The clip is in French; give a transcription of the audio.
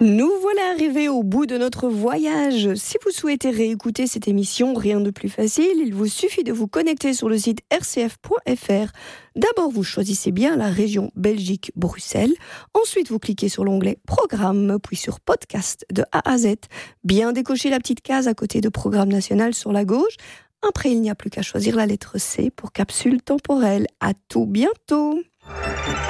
Nous voilà arrivés au bout de notre voyage. Si vous souhaitez réécouter cette émission, rien de plus facile, il vous suffit de vous connecter sur le site rcf.fr. D'abord, vous choisissez bien la région Belgique-Bruxelles. Ensuite, vous cliquez sur l'onglet Programme, puis sur Podcast de A à Z. Bien décocher la petite case à côté de Programme national sur la gauche. Après, il n'y a plus qu'à choisir la lettre C pour capsule temporelle. À tout bientôt.